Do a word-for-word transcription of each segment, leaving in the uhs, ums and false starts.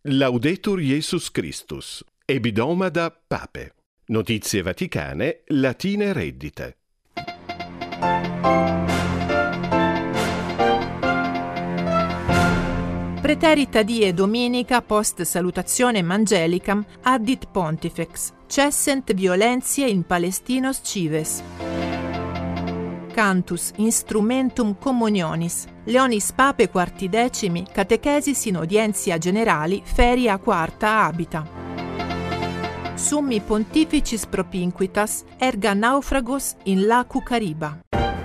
Laudetur Jesus Christus. Ebidomada Pape. Notizie vaticane, latine reddite. Preterita die Dominica post salutationem angelicam addit pontifex, cessent violentiae in Palestinos cives. Cantus instrumentum communionis, Leonis Pape quartidecimi, catechesis in audientia generali, feria quarta habita. Summi pontificis propinquitas, erga naufragos in lacu Cariba.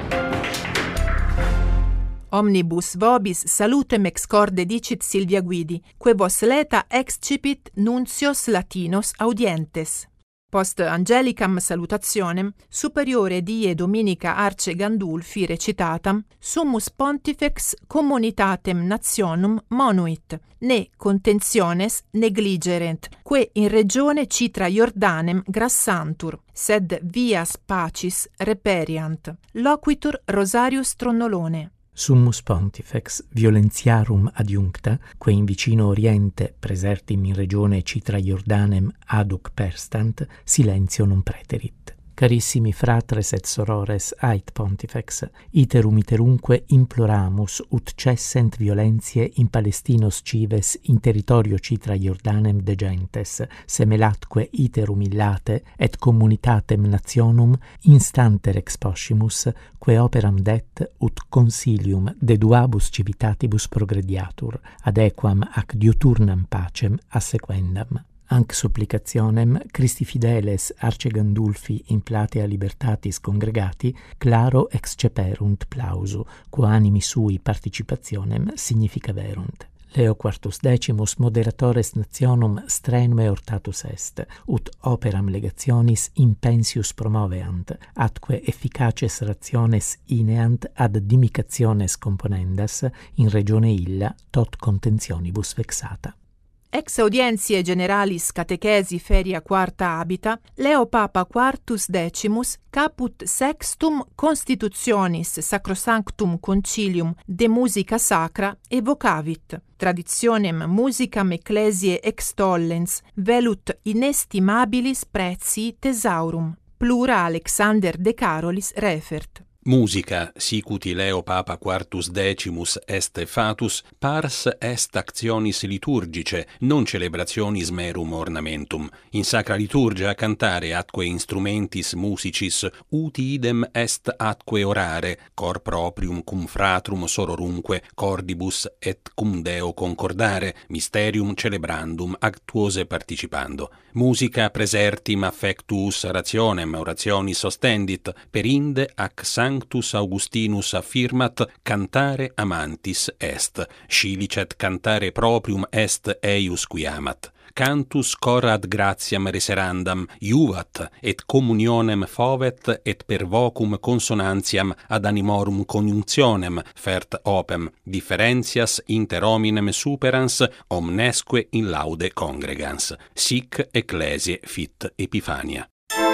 Omnibus vobis salutem ex corde dicit Silvia Guidi, que vos leta excipit nuncios latinos audientes. Post angelicam salutationem, superiore die Dominica Arce Gandulfi recitatam, summus pontifex communitatem nationum monuit, ne contentiones negligerent, que in regione Citra Iordanem grassantur, sed vias pacis reperiant. Loquitur Rosarius Tronnolone. Summus pontifex violentiarum adjuncta, que in vicino Oriente presertim in regione Citra Iordanem aduc perstant, silentio non preterit. Carissimi fratres et sorores, ait pontifex, iterum iterumque imploramus ut cessent violentiae in Palestinos cives in territorio Citra Iordanem de gentes, semelatque iterum illate et communitatem nationum instanter exposcimus, que operam det ut consilium de duabus civitatibus progrediatur, adequam ac diuturnam pacem assequendam. Anc supplicationem Christi fideles Arce Gandulfi in platea libertatis congregati claro exceperunt plausu, quo animi sui participationem significaverunt. Leo quartus decimus moderatores nationum strenue ortatus est, ut operam legationis impensius promoveant, atque efficaces rationes ineant ad dimicationes componendas in regione illa tot contentionibus vexata. Ex audientiae generalis catechesi feria quarta habita, Leo Papa quartus decimus caput sextum constitutionis sacrosanctum concilium de musica sacra evocavit. Traditionem musicam ecclesiae extollens, velut inestimabilis prezii thesaurum. Plura Alexander de Carolis refert. Musica, sicuti Leo Papa quartus decimus est fatus, pars est actionis liturgice, non celebrationis merum ornamentum. In sacra liturgia cantare atque instrumentis musicis uti idem est atque orare, cor proprium cum fratrum sororumque cordibus et cum Deo concordare, mysterium celebrandum actuose participando. Musica presertim affectus rationem orationis ostendit, perinde ac Sanctus Augustinus affirmat cantare amantis est, scilicet cantare proprium est eius qui amat. Cantus cor ad gratiam reserandam iuvat, et communionem fovet, et per vocum consonantiam ad animorum conjunctionem fert opem, differentias inter hominem superans, omnesque in laude congregans. Sic ecclesiae fit Epifania.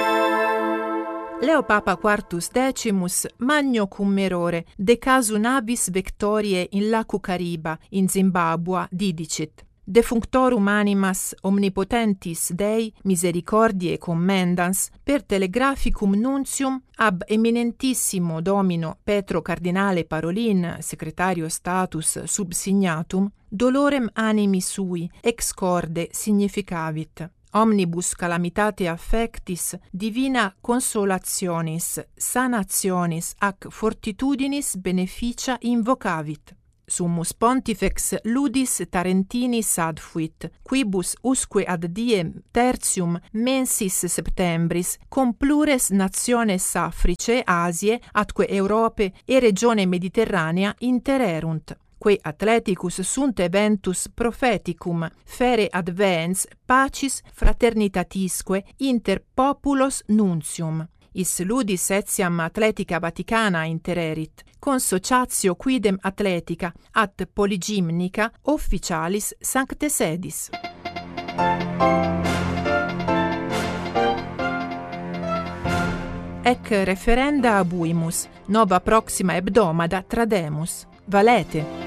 Leo Papa quartus decimus magno cum errore de casu navis vectoriae in lacu Cariba in Zimbabua didicit. Defunctorum animas omnipotentis Dei misericordiae commendans per telegraphicum nuntium ab eminentissimo Domino Petro Cardinale Parolin, secretario status subsignatum, dolorem animi sui ex corde significavit. Omnibus calamitate affectis divina consolationis, sanationis ac fortitudinis beneficia invocavit. Summus pontifex ludis Tarentinis adfuit, quibus usque ad diem tertium mensis septembris cum plures nationes Africe, Asie, atque Europe e regione Mediterranea intererunt. Que atleticus sunt eventus propheticum fere advens pacis fraternitatisque inter populos nuntium. Is ludis etiam atletica Vaticana intererit, consociatio quidem atletica at polygymnica officialis sancte sedis. Ec referenda abuimus, nova proxima hebdomada trademus. Valete!